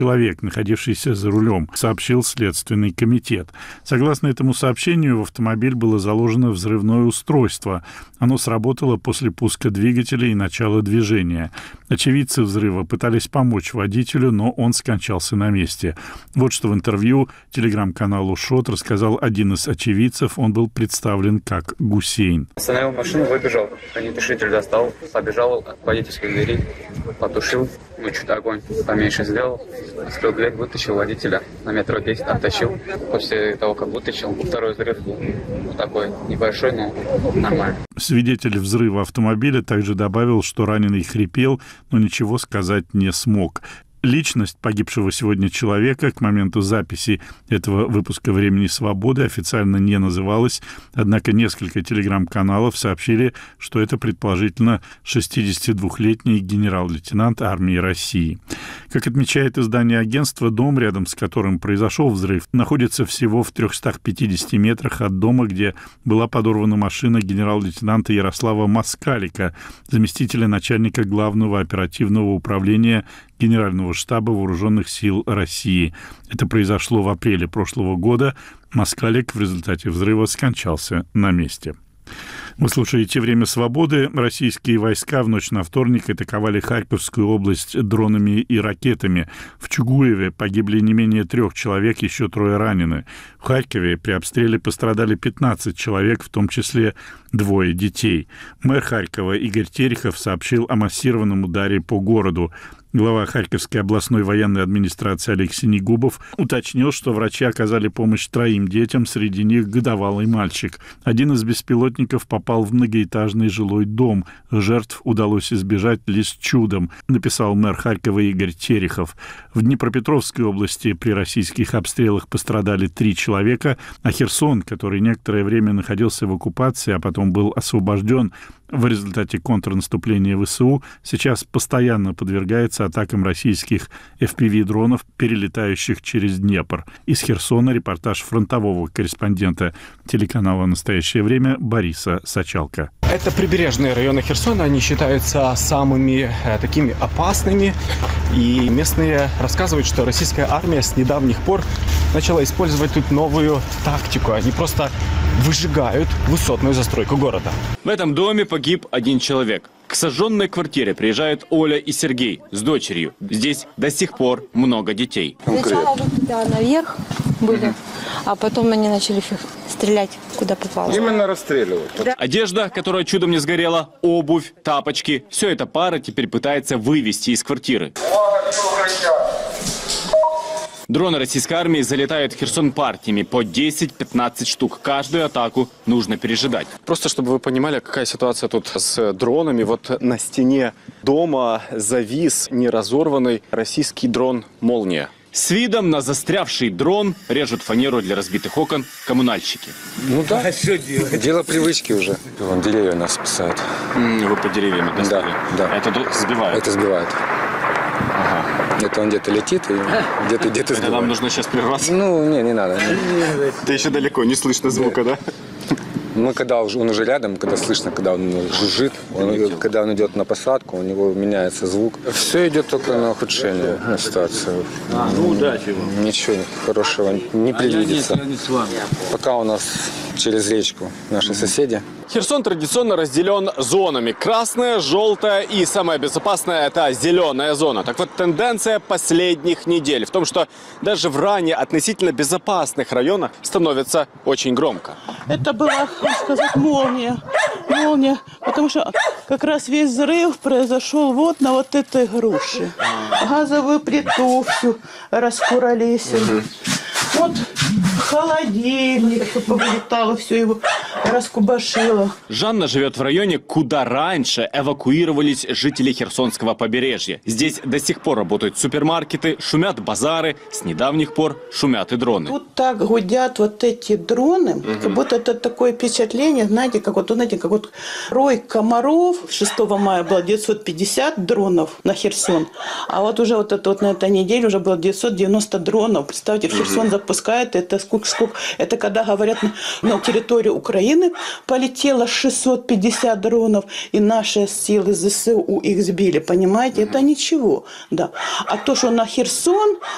человек, находившийся за рулем, сообщил Следственный комитет. Согласно этому сообщению, в автомобиль было заложено взрывное устройство. Оно сработало после пуска двигателя и начала движения. Очевидцы взрыва пытались помочь водителю, но он скончался на месте. Вот что в интервью телеграм-каналу ШОТ рассказал один из очевидцев. Он был представлен как Гусейн. Остановил машину, выбежал, огнетушитель достал, побежал от водительской двери, потушил, чуть огонь поменьше сделал, открыл дверь, вытащил водителя, на метров 10 оттащил. После того, как вытащил, второй взрыв был такой небольшой, но нормально. Свидетель взрыва автомобиля также добавил, что раненый хрипел, но ничего сказать не смог. Личность погибшего сегодня человека к моменту записи этого выпуска «Времени свободы» официально не называлась, однако несколько телеграм-каналов сообщили, что это предположительно 62-летний генерал-лейтенант армии России. Как отмечает издание агентства, дом, рядом с которым произошел взрыв, находится всего в 350 метрах от дома, где была подорвана машина генерал-лейтенанта Ярослава Москалика, заместителя начальника Главного оперативного управления Генерального штаба Вооруженных сил России. Это произошло в апреле прошлого года. Москалик в результате взрыва скончался на месте. Вы слушаете «Время свободы». Российские войска в ночь на вторник атаковали Харьковскую область дронами и ракетами. В Чугуеве погибли не менее 3 человек, еще 3 ранены. В Харькове при обстреле пострадали 15 человек, в том числе 2 детей. Мэр Харькова Игорь Терехов сообщил о массированном ударе по городу. Глава Харьковской областной военной администрации Алексей Негубов уточнил, что врачи оказали помощь 3 детям, среди них годовалый мальчик. Один из беспилотников попал в многоэтажный жилой дом. Жертв удалось избежать лишь чудом, написал мэр Харькова Игорь Терехов. В Днепропетровской области при российских обстрелах пострадали 3 человека, а Херсон, который некоторое время находился в оккупации, а потом был освобожден в результате контрнаступления ВСУ, сейчас постоянно подвергается атакам российских FPV-дронов, перелетающих через Днепр. Из Херсона репортаж фронтового корреспондента телеканала «Настоящее время» Бориса Сачалко. Это прибережные районы Херсона, они считаются самыми такими опасными. И местные рассказывают, что российская армия с недавних пор начала использовать тут новую тактику. Они просто выжигают высотную застройку города. В этом доме погиб 1 человек. К сожженной квартире приезжают Оля и Сергей с дочерью. Здесь до сих пор много детей. Сначала наверх были, а потом они начали стрелять, куда попало. Именно расстреливать. Да. Одежда, которая чудом не сгорела, обувь, тапочки. Все это пара теперь пытается вывести из квартиры. Дроны российской армии залетают в Херсон партиями по 10-15 штук. Каждую атаку нужно пережидать. Просто чтобы вы понимали, какая ситуация тут с дронами. Вот на стене дома завис неразорванный российский дрон «Молния». С видом на застрявший дрон режут фанеру для разбитых окон коммунальщики. Ну да, дело привычки уже. Вон деревья нас спасают. Вы по деревьям достали? Да. Это сбивает? Это сбивает. Ага. Это он где-то летит и где-то сбивает. Нам нужно сейчас прерваться? Ну, не надо. Да еще далеко, не слышно звука, да? Мы когда он уже рядом, когда слышно, когда он жужжит, когда он идет на посадку, у него меняется звук. Все идет только на ухудшение ситуации. Удачи вам. Ничего хорошего не предвидится. Пока у нас через речку наши соседи. Херсон традиционно разделен зонами. Красная, желтая и самая безопасная – это зеленая зона. Так вот, тенденция последних недель в том, что даже в ранее относительно безопасных районах становится очень громко. Это была, так сказать, молния. Молния, потому что как раз весь взрыв произошел вот на вот этой груше. Газовую плиту всю раскуролесили. Вот холодильник повылетало, все его раскубашило. Жанна живет в районе, куда раньше эвакуировались жители Херсонского побережья. Здесь до сих пор работают супермаркеты, шумят базары, с недавних пор шумят и дроны. Тут так гудят вот эти дроны, как будто это такое впечатление, знаете, как вот рой комаров. 6 мая было 950 дронов на Херсон, а вот уже вот на этой неделе уже было 990 дронов. Представьте, в Херсон запускают, это сколько? Это когда говорят, на территорию Украины полетело 650 дронов, и наши силы ЗСУ их сбили, понимаете? Это ничего, да. А то, что на Херсон